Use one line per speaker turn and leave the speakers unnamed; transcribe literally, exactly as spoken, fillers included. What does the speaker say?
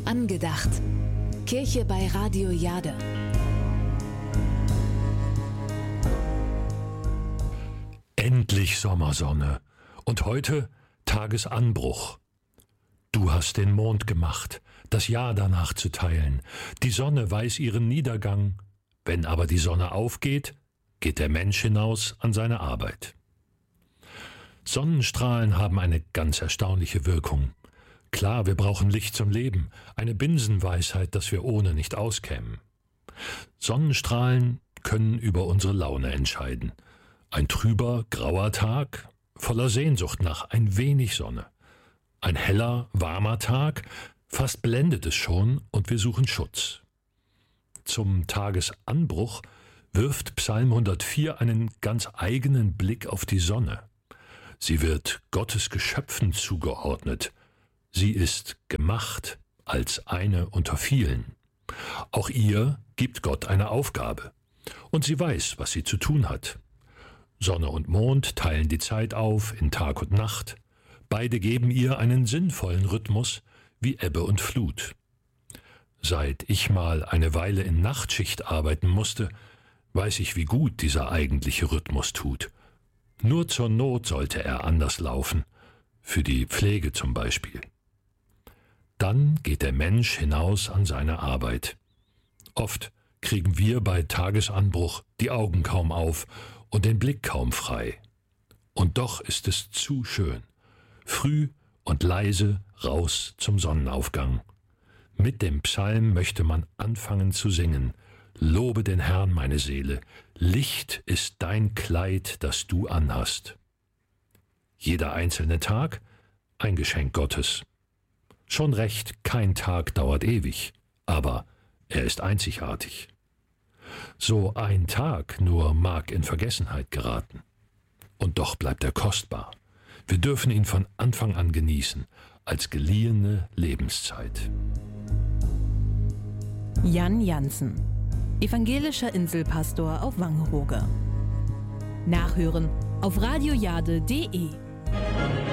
Angedacht. Kirche bei Radio Jade.
Endlich Sommersonne und heute Tagesanbruch. Du hast den Mond gemacht, das Jahr danach zu teilen. Die Sonne weiß ihren Niedergang. Wenn aber die Sonne aufgeht, geht der Mensch hinaus an seine Arbeit. Sonnenstrahlen haben eine ganz erstaunliche Wirkung. Klar, wir brauchen Licht zum Leben, eine Binsenweisheit, dass wir ohne nicht auskämen. Sonnenstrahlen können über unsere Laune entscheiden. Ein trüber, grauer Tag, voller Sehnsucht nach ein wenig Sonne. Ein heller, warmer Tag, fast blendet es schon und wir suchen Schutz. Zum Tagesanbruch wirft Psalm hundertvier einen ganz eigenen Blick auf die Sonne. Sie wird Gottes Geschöpfen zugeordnet. Sie ist gemacht als eine unter vielen. Auch ihr gibt Gott eine Aufgabe. Und sie weiß, was sie zu tun hat. Sonne und Mond teilen die Zeit auf in Tag und Nacht. Beide geben ihr einen sinnvollen Rhythmus wie Ebbe und Flut. Seit ich mal eine Weile in Nachtschicht arbeiten musste, weiß ich, wie gut dieser eigentliche Rhythmus tut. Nur zur Not sollte er anders laufen, für die Pflege zum Beispiel. Dann geht der Mensch hinaus an seine Arbeit. Oft kriegen wir bei Tagesanbruch die Augen kaum auf und den Blick kaum frei. Und doch ist es zu schön. Früh und leise raus zum Sonnenaufgang. Mit dem Psalm möchte man anfangen zu singen. Lobe den Herrn, meine Seele. Licht ist dein Kleid, das du anhast. Jeder einzelne Tag ein Geschenk Gottes. Schon recht, kein Tag dauert ewig, aber er ist einzigartig. So ein Tag nur mag in Vergessenheit geraten. Und doch bleibt er kostbar. Wir dürfen ihn von Anfang an genießen, als geliehene Lebenszeit.
Jan Jansen, evangelischer Inselpastor auf Wangerooge. Nachhören auf radiojade punkt de.